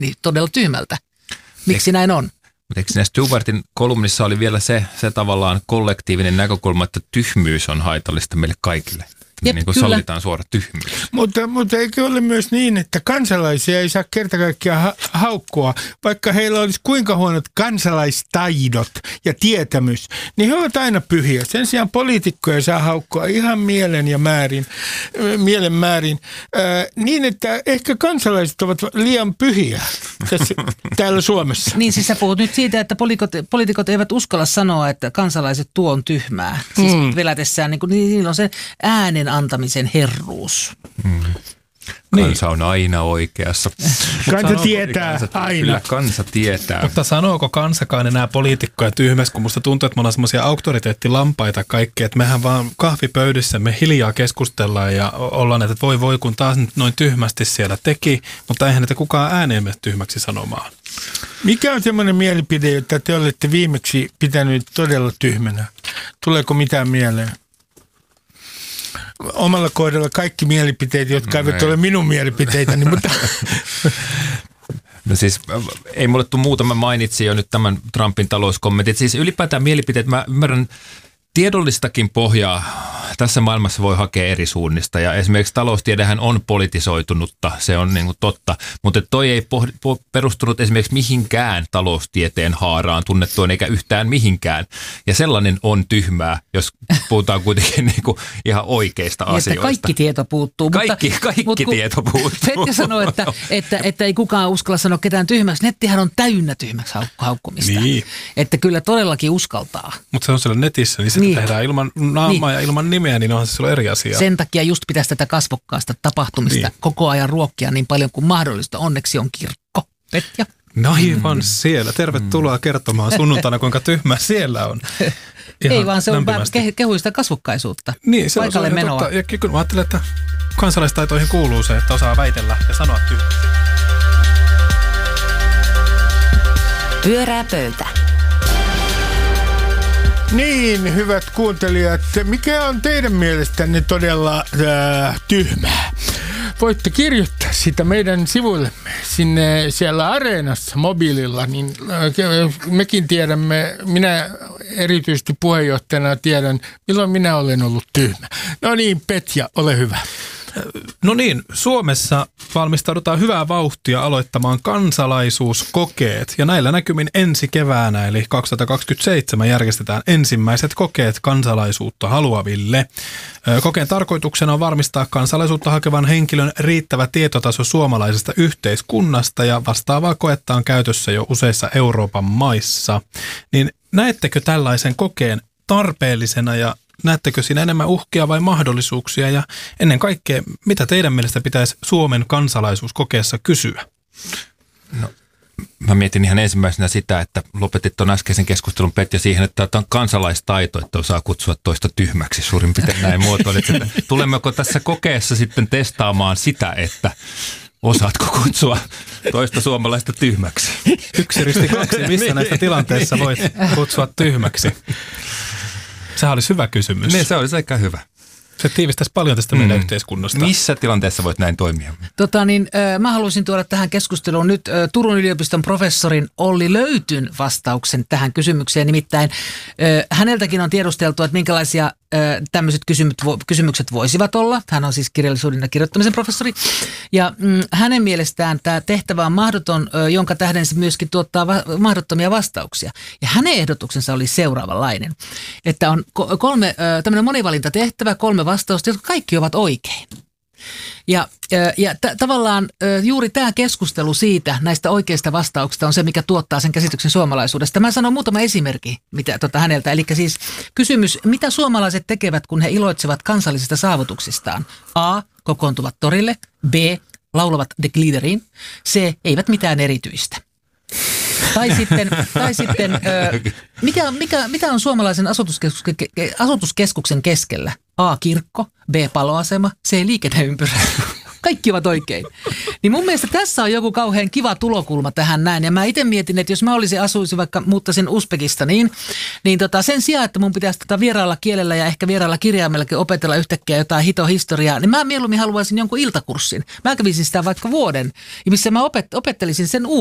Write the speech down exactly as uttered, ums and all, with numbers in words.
niin todella tyhmältä. Miksi Eik, näin on? Mutta eikö siinä Stewartin kolumnissa oli vielä se, se tavallaan kollektiivinen näkökulma, että tyhmyys on haitallista meille kaikille. Jep, niin kuin sallitaan suora tyhmyys. Mutta, mutta eikö ole myös niin, että kansalaisia ei saa kerta kaikkiaan ha- haukkua, vaikka heillä olisi kuinka huonot kansalaistaidot ja tietämys, niin he ovat aina pyhiä. Sen sijaan poliitikkoja saa haukkua ihan mielen ja määrin, mielen määrin, äh, niin että ehkä kansalaiset ovat liian pyhiä tässä, täällä Suomessa. Niin siis sä puhut nyt siitä, että poliitikot, poliitikot eivät uskalla sanoa, että kansalaiset tuo on tyhmää. Siis mm. velätessään, niin, kuin, niin niillä on se äänen antamisen herruus. Mm. Kansa on aina oikeassa. Kansa tietää kansa, aina. Kyllä kansa tietää. Mutta sanooko kansakaan enää poliitikkoja tyhmässä, kun musta tuntuu, että me ollaan semmoisia auktoriteettilampaita kaikkea, että mehän vaan kahvipöydissä me hiljaa keskustellaan ja ollaan, että voi voi kun taas noin tyhmästi siellä teki, mutta eihän niitä kukaan ääneen mene tyhmäksi sanomaan. Mikä on semmoinen mielipide, jota te olette viimeksi pitänyt todella tyhmänä? Tuleeko mitään mieleen? Omalla kohdalla kaikki mielipiteet, jotka no, eivät ei. ole minun mielipiteitäni, mutta... No siis ei mulle tule muuta, mä mainitsin jo nyt tämän Trumpin talouskommentit. Siis ylipäätään mielipiteet, mä ymmärrän tiedollista,kin pohjaa tässä maailmassa voi hakea eri suunnista ja esimerkiksi taloustiedehän on politisoitunutta, se on niin kuin totta, mutta toi ei pohd- po- perustunut esimerkiksi mihinkään taloustieteen haaraan tunnettuun eikä yhtään mihinkään ja sellainen on tyhmää, jos puhutaan kuitenkin niin kuin ihan oikeista ja asioista. Kaikki tieto puuttuu. Kaikki, mutta, kaikki mutta tieto puuttuu. Petja sanoi, että, että, että ei kukaan uskalla sanoa ketään tyhmäksi. Nettihän on täynnä tyhmäksi hauk- haukkumista. Niin. Että kyllä todellakin uskaltaa. Mutta se on siellä netissä, niin sitä niin. tehdään ilman naamaa niin. ja ilman nimeä, niin onhan se silloin eri asia. Sen takia just pitäisi tätä kasvokkaasta tapahtumista niin. koko ajan ruokkia niin paljon kuin mahdollista. Onneksi on kirkko. Petja. No aivan mm. siellä. Tervetuloa mm. kertomaan sunnuntaina, kuinka tyhmä siellä on. Ihan ei vaan se lämpimästi. on kehuista kasvokkaisuutta. Niin, se paikalle on menoa. Totta. Ja kyllä mä ajattelen, että kansalaistaitoihin kuuluu se, että osaa väitellä ja sanoa tyhmä. Pyörää pöytä. Niin, hyvät kuuntelijat, mikä on teidän mielestänne todella äh, tyhmää? Voitte kirjoittaa sitä meidän sivuillemme sinne siellä Areenassa mobiililla, niin äh, mekin tiedämme, minä erityisesti puheenjohtajana tiedän, milloin minä olen ollut tyhmä. No niin, Petja, ole hyvä. No niin, Suomessa valmistaudutaan hyvää vauhtia aloittamaan kansalaisuuskokeet ja näillä näkymin ensi keväänä eli kaksituhattakaksikymmentäseitsemän järjestetään ensimmäiset kokeet kansalaisuutta haluaville. Kokeen tarkoituksena on varmistaa kansalaisuutta hakevan henkilön riittävä tietotaso suomalaisesta yhteiskunnasta ja vastaavaa koetta on käytössä jo useissa Euroopan maissa. Niin näettekö tällaisen kokeen tarpeellisena ja näettekö siinä enemmän uhkia vai mahdollisuuksia ja ennen kaikkea, mitä teidän mielestä pitäisi Suomen kansalaisuuskokeessa kysyä? No, mä mietin ihan ensimmäisenä sitä, että lopetit tuon äskeisen keskustelun Petja siihen, että tämä on kansalaistaito, että osaa kutsua toista tyhmäksi suurin piirtein näin muotoilit. Tulemmeko tässä kokeessa sitten testaamaan sitä, että osaatko kutsua toista suomalaista tyhmäksi? Yksi risti kaksi, missä näistä tilanteissa voit kutsua tyhmäksi? Sehän olisi hyvä kysymys. Niin, se olisi aika hyvä. Se tiivistäisi paljon tästä meidän mm. yhteiskunnasta. Missä tilanteessa voit näin toimia? Tota niin, äh, mä haluaisin tuoda tähän keskusteluun nyt äh, Turun yliopiston professorin Olli Löytyn vastauksen tähän kysymykseen. Nimittäin äh, häneltäkin on tiedusteltu, että minkälaisia äh, tämmöiset kysymykset, vo, kysymykset voisivat olla. Hän on siis kirjallisuuden ja kirjoittamisen professori. Ja mm, hänen mielestään tämä tehtävä on mahdoton, äh, jonka tähden se myöskin tuottaa va- mahdottomia vastauksia. Ja hänen ehdotuksensa oli seuraavanlainen, että on kolme, äh, tämmöinen monivalintatehtävä, kolme vastausta, jotka kaikki ovat oikein. Ja, ja t- tavallaan juuri tämä keskustelu siitä, näistä oikeista vastauksista on se, mikä tuottaa sen käsityksen suomalaisuudesta. Mä sanon muutama esimerkki mitä, tota, häneltä. Eli siis kysymys, mitä suomalaiset tekevät, kun he iloitsevat kansallisista saavutuksistaan? A. Kokoontuvat torille. B. Laulavat De Gliederiin. C. Eivät mitään erityistä. Tai sitten, tai sitten ö, mikä, mikä, mitä on suomalaisen asutuskeskuksen, asutuskeskuksen keskellä? A. Kirkko, B. Paloasema, C. Liikenneympyrä. Kaikki ovat oikein. Niin mun mielestä tässä on joku kauhean kiva tulokulma tähän näin. Ja mä itse mietin, että jos mä olisin asuisin vaikka muuttaisin Uzbekistaniin, niin tota sen sijaan, että mun pitäisi tota vieraalla kielellä ja ehkä vieraalla kirjaimellakin opetella yhtäkkiä jotain hitohistoriaa, niin mä mieluummin haluaisin jonkun iltakurssin. Mä kävisin sitä vaikka vuoden, missä mä opet- opettelisin sen